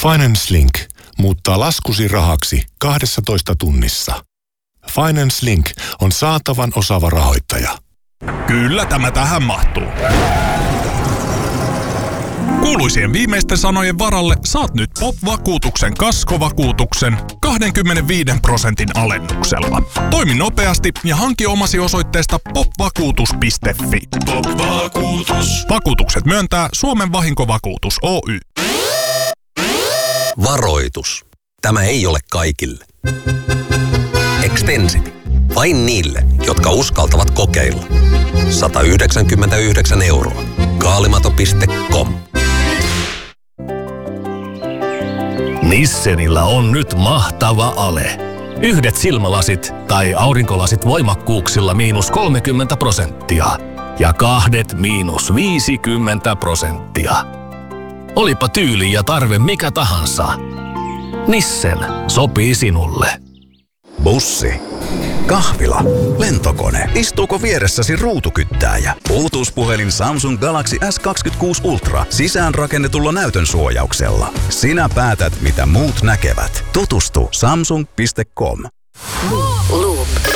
Finance Link muuttaa laskusi rahaksi 12 tunnissa. Finance Link on saatavan osaava rahoittaja. Kyllä tämä tähän mahtuu. Kuuluisien viimeisten sanojen varalle saat nyt POP-vakuutuksen kaskovakuutuksen 25% alennuksella. Toimi nopeasti ja hanki omasi osoitteesta popvakuutus.fi. POP-vakuutus. Vakuutukset myöntää Suomen Vahinkovakuutus Oy. Varoitus. Tämä ei ole kaikille. Extensity. Vain niille, jotka uskaltavat kokeilla. 199 €. Kaalimato.com. Nissenillä on nyt mahtava ale. Yhdet silmälasit tai aurinkolasit voimakkuuksilla -30% ja kahdet -50%. Olipa tyyli ja tarve mikä tahansa. Nissen sopii sinulle. Bussi, kahvila, lentokone. Istuuko vieressäsi ruutukyttääjä? Bluetooth-puhelin Samsung Galaxy S26 Ultra sisäänrakennetulla näytön suojauksella. Sinä päätät, mitä muut näkevät. Tutustu samsung.com.